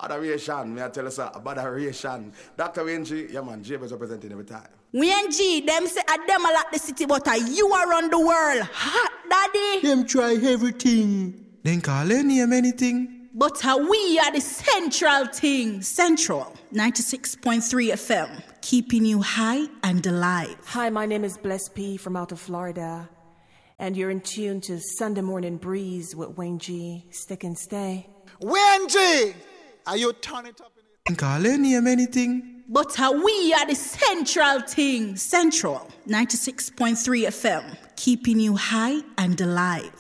Botheration, may I tell you, sir, botheration. Dr. Wayne G, yeah man, J was representing every time. Wayne G, them say a them a like the city, but you are on the world. Hot, daddy. Them try everything. Then call any name anything. But we are the central thing. Central 96.3 FM, keeping you high and alive. Hi, my name is Bless P from out of Florida, and you're in tune to Sunday Morning Breeze with Wayne G. Stick and stay. Wayne G, are you turning it up? Then call any name anything. But we are the central thing. Central 96.3 FM, keeping you high and alive.